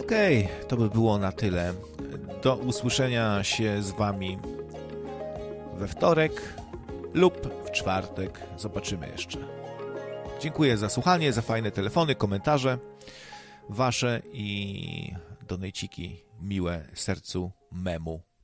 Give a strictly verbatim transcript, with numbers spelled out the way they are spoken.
Okej, okay, to by było na tyle. Do usłyszenia się z Wami we wtorek lub w czwartek. Zobaczymy jeszcze. Dziękuję za słuchanie, za fajne telefony, komentarze Wasze i donejciki miłe sercu memu.